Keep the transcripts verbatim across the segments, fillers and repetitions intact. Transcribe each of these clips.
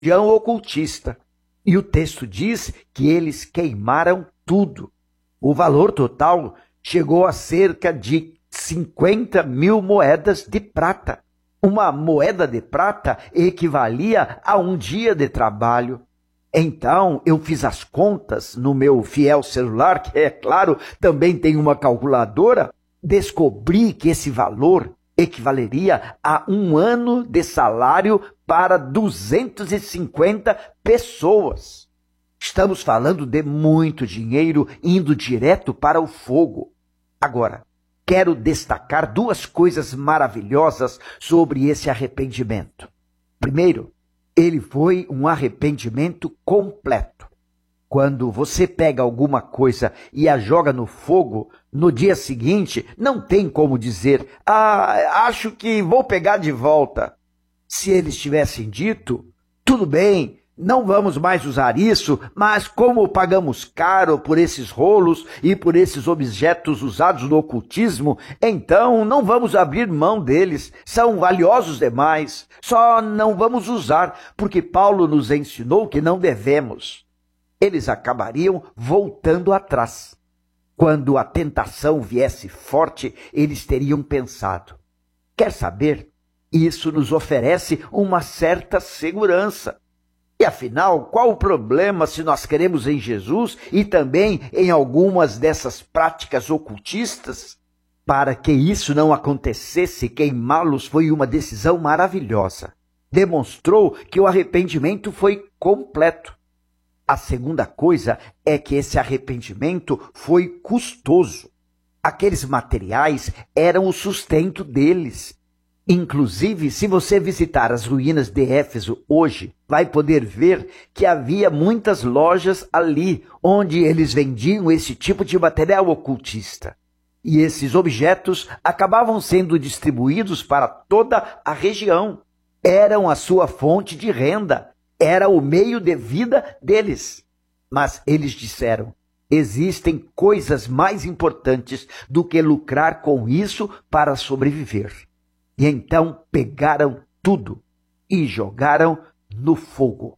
religião ocultista. E o texto diz que eles queimaram tudo. O valor total chegou a cerca de cinquenta mil moedas de prata. Uma moeda de prata equivalia a um dia de trabalho. Então, eu fiz as contas no meu fiel celular, que, é claro, também tem uma calculadora. Descobri que esse valor equivaleria a um ano de salário para duzentas e cinquenta pessoas. Estamos falando de muito dinheiro indo direto para o fogo. Agora, quero destacar duas coisas maravilhosas sobre esse arrependimento. Primeiro, ele foi um arrependimento completo. Quando você pega alguma coisa e a joga no fogo, no dia seguinte, não tem como dizer, ah, acho que vou pegar de volta. Se eles tivessem dito, tudo bem, não vamos mais usar isso, mas como pagamos caro por esses rolos e por esses objetos usados no ocultismo, então não vamos abrir mão deles, são valiosos demais, só não vamos usar, porque Paulo nos ensinou que não devemos. Eles acabariam voltando atrás. Quando a tentação viesse forte, eles teriam pensado, quer saber? Isso nos oferece uma certa segurança. E afinal, qual o problema se nós queremos em Jesus e também em algumas dessas práticas ocultistas? Para que isso não acontecesse, queimá-los foi uma decisão maravilhosa. Demonstrou que o arrependimento foi completo. A segunda coisa é que esse arrependimento foi custoso. Aqueles materiais eram o sustento deles. Inclusive, se você visitar as ruínas de Éfeso hoje, vai poder ver que havia muitas lojas ali, onde eles vendiam esse tipo de material ocultista. E esses objetos acabavam sendo distribuídos para toda a região. Eram a sua fonte de renda, era o meio de vida deles. Mas eles disseram, existem coisas mais importantes do que lucrar com isso para sobreviver. E então pegaram tudo e jogaram no fogo.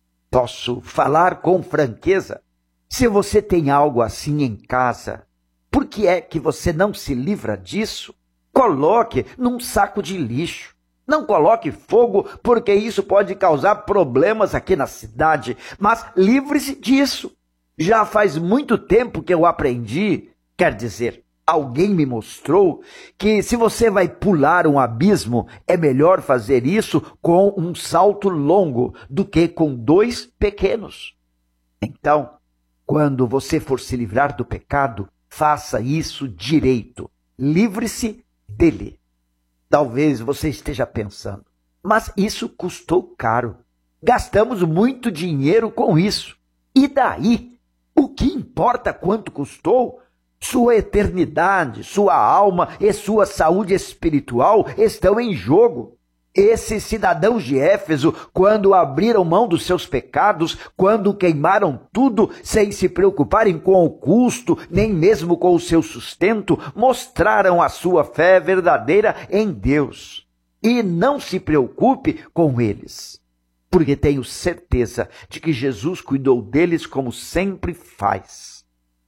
Posso falar com franqueza? Se você tem algo assim em casa, por que é que você não se livra disso? Coloque num saco de lixo. Não coloque fogo, porque isso pode causar problemas aqui na cidade, mas livre-se disso. Já faz muito tempo que eu aprendi, quer dizer, alguém me mostrou que se você vai pular um abismo, é melhor fazer isso com um salto longo do que com dois pequenos. Então, quando você for se livrar do pecado, faça isso direito. Livre-se dele. Talvez você esteja pensando, mas isso custou caro. Gastamos muito dinheiro com isso. E daí? O que importa quanto custou? Sua eternidade, sua alma e sua saúde espiritual estão em jogo. Esses cidadãos de Éfeso, quando abriram mão dos seus pecados, quando queimaram tudo sem se preocuparem com o custo, nem mesmo com o seu sustento, mostraram a sua fé verdadeira em Deus. E não se preocupe com eles, porque tenho certeza de que Jesus cuidou deles como sempre faz.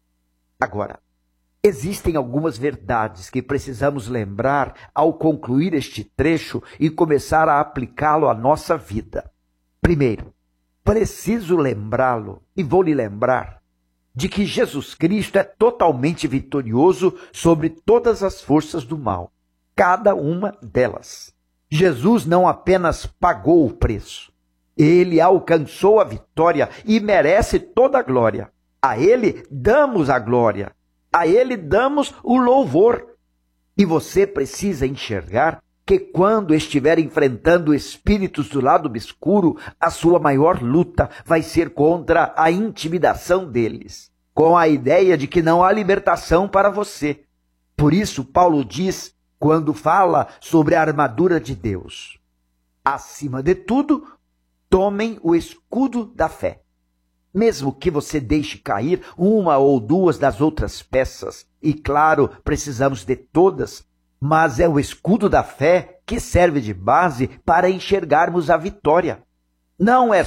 Agora, existem algumas verdades que precisamos lembrar ao concluir este trecho e começar a aplicá-lo à nossa vida. Primeiro, preciso lembrá-lo, e vou lhe lembrar, de que Jesus Cristo é totalmente vitorioso sobre todas as forças do mal, cada uma delas. Jesus não apenas pagou o preço, ele alcançou a vitória e merece toda a glória. A ele damos a glória. A ele damos o louvor. E você precisa enxergar que quando estiver enfrentando espíritos do lado obscuro, a sua maior luta vai ser contra a intimidação deles, com a ideia de que não há libertação para você. Por isso, Paulo diz, quando fala sobre a armadura de Deus, acima de tudo, tomem o escudo da fé. Mesmo que você deixe cair uma ou duas das outras peças, e claro, precisamos de todas, mas é o escudo da fé que serve de base para enxergarmos a vitória. não é